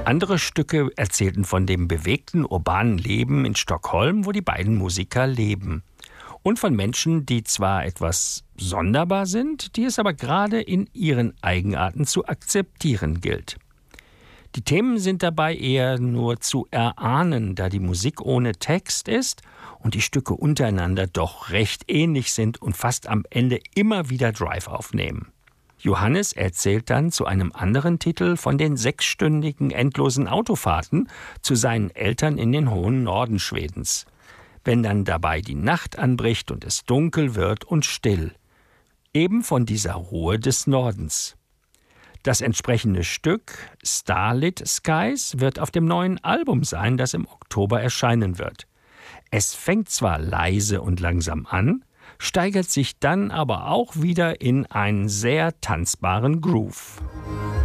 Andere Stücke erzählten von dem bewegten urbanen Leben in Stockholm, wo die beiden Musiker leben. Und von Menschen, die zwar etwas sonderbar sind, die es aber gerade in ihren Eigenarten zu akzeptieren gilt. Die Themen sind dabei eher nur zu erahnen, da die Musik ohne Text ist und die Stücke untereinander doch recht ähnlich sind und fast am Ende immer wieder Drive aufnehmen. Johannes erzählt dann zu einem anderen Titel von den 6-stündigen endlosen Autofahrten zu seinen Eltern in den hohen Norden Schwedens. Wenn dann dabei die Nacht anbricht und es dunkel wird und still. Eben von dieser Ruhe des Nordens. Das entsprechende Stück Starlit Skies wird auf dem neuen Album sein, das im Oktober erscheinen wird. Es fängt zwar leise und langsam an, steigert sich dann aber auch wieder in einen sehr tanzbaren Groove.